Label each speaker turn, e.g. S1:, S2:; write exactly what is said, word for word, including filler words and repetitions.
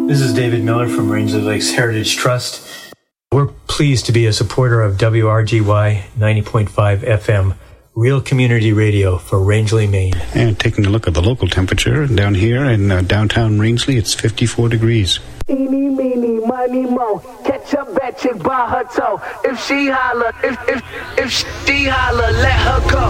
S1: This is David Miller from Rangeley Lakes Heritage Trust. We're pleased to be a supporter of W R G Y ninety point five F M, real community radio for Rangeley, Maine.
S2: And taking a look at the local temperature down here in uh, downtown Rangeley, it's fifty-four degrees.
S3: Eeny, meeny, miny, mo. Catch a bad chick by her toe. If she holler, if if if she holler, let her go.